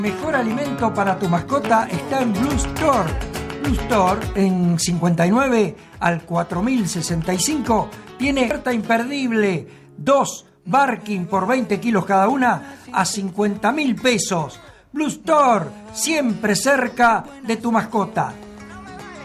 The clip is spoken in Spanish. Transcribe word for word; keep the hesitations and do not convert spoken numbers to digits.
Mejor alimento para tu mascota está en Blue Store. Blue Store en cincuenta y nueve al cuatro mil sesenta y cinco tiene oferta imperdible. Dos Barking por veinte kilos cada una a cincuenta mil pesos. Blue Store, siempre cerca de tu mascota.